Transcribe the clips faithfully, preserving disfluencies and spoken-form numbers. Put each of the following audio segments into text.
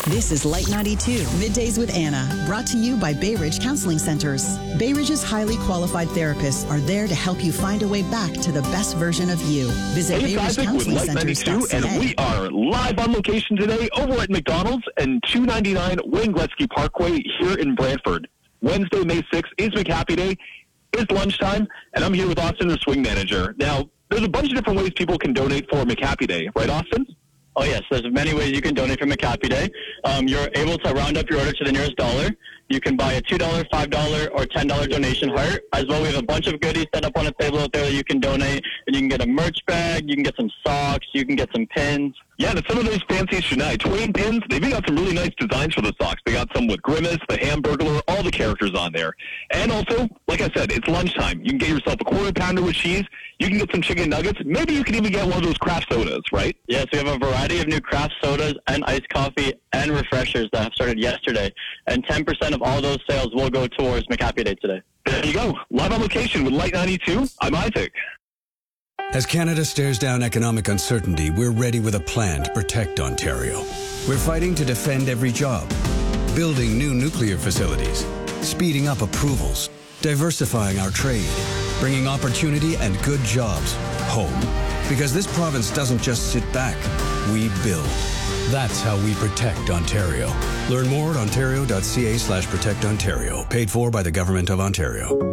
This is Light ninety-two, Middays with Anna, brought to you by Bay Ridge Counseling Centers. Bay Ridge's highly qualified therapists are there to help you find a way back to the best version of you. Visit Hey, Bay Ridge Isaac with Light ninety-two, and we are live on location today over at McDonald's and two ninety-nine Wayne Gretzky Parkway here in Brantford. Wednesday, May sixth is McHappy Day. It's lunchtime, and I'm here with Austin, the swing manager. Now, there's a bunch of different ways people can donate for McHappy Day, right, Austin? Oh, yes. There's many ways you can donate for McHappy Day. Um, you're able to round up your order to the nearest dollar. You can buy a two dollar, five dollar, or ten dollar donation heart. As well, we have a bunch of goodies set up on a table out there that you can donate. And you can get a merch bag, you can get some socks, you can get some pins. Yeah, and some of those fancy Shania Twain pins, they've even got some really nice designs for the socks. They got some with Grimace, the Hamburglar, all the characters on there. And also, like I said, it's lunchtime. You can get yourself a quarter pounder with cheese. You can get some chicken nuggets. Maybe you can even get one of those craft sodas, right? Yes, we have a variety of new craft sodas and iced coffee and refreshers that have started yesterday. And ten percent of all those sales will go towards McHappy Day today. There you go. Live on location with Light ninety-two. I'm Isaac. As Canada stares down economic uncertainty, we're ready with a plan to protect Ontario. We're fighting to defend every job, building new nuclear facilities, speeding up approvals, diversifying our trade, bringing opportunity and good jobs home. Because this province doesn't just sit back, we build. That's how we protect Ontario. Learn more at ontario.ca slash protect Ontario. Paid for by the Government of Ontario.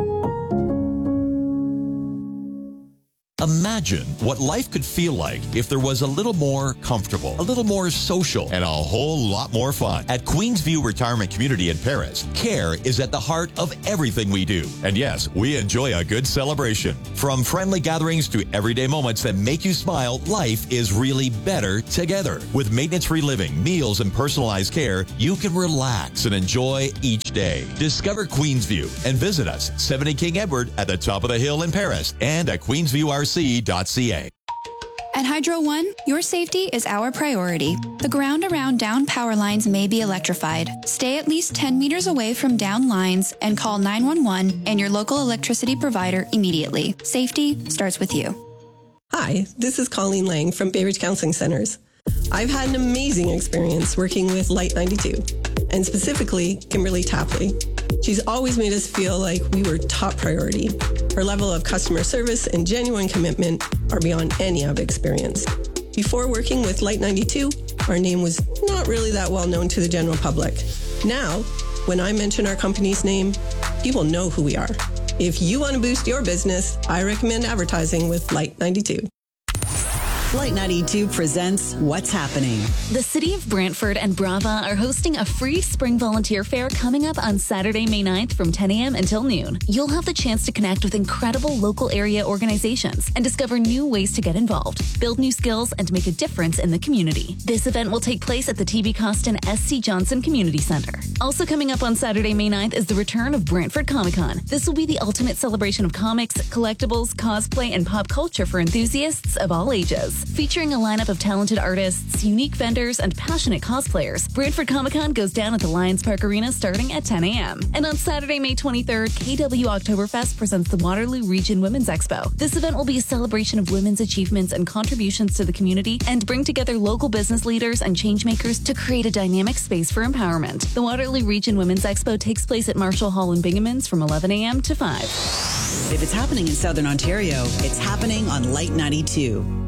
Imagine what life could feel like if there was a little more comfortable, a little more social, and a whole lot more fun. At Queensview Retirement Community in Paris, care is at the heart of everything we do. And yes, we enjoy a good celebration. From friendly gatherings to everyday moments that make you smile, life is really better together. With maintenance-free living, meals, and personalized care, you can relax and enjoy each day. Discover Queensview and visit us, seventy King Edward at the top of the hill in Paris and at queensview r c dot c a. At Hydro One, your safety is our priority. The ground around down power lines may be electrified. Stay at least ten meters away from down lines and call nine one one and your local electricity provider immediately. Safety starts with you. Hi, this is Colleen Lang from Bay Ridge Counseling Centers. I've had an amazing experience working with Light ninety-two, and specifically Kimberly Tapley. She's always made us feel like we were top priority. Her level of customer service and genuine commitment are beyond any I've experienced. Before working with Light ninety-two, our name was not really that well known to the general public. Now, when I mention our company's name, people know who we are. If you want to boost your business, I recommend advertising with Light ninety-two. Light ninety-two presents What's Happening. The City of Brantford and Brava are hosting a free spring volunteer fair coming up on Saturday, May ninth from ten a.m. until noon. You'll have the chance to connect with incredible local area organizations and discover new ways to get involved, build new skills, and make a difference in the community. This event will take place at the T B Costin S C Johnson Community Center. Also coming up on Saturday, May ninth is the return of Brantford Comic Con. This will be the ultimate celebration of comics, collectibles, cosplay, and pop culture for enthusiasts of all ages. Featuring a lineup of talented artists, unique vendors, and passionate cosplayers, Brantford Comic-Con goes down at the Lions Park Arena starting at ten a.m. And on Saturday, May twenty-third, K W Oktoberfest presents the Waterloo Region Women's Expo. This event will be a celebration of women's achievements and contributions to the community and bring together local business leaders and changemakers to create a dynamic space for empowerment. The Waterloo Region Women's Expo takes place at Marshall Hall in Bingamons from eleven a.m. to five. If it's happening in Southern Ontario, it's happening on Light ninety-two.